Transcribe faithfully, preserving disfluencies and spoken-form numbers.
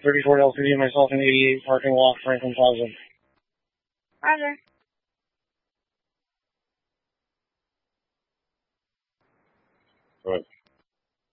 thirty-four L C D, myself in eighty-eight, parking lot, Franklin Plaza. Roger. All right.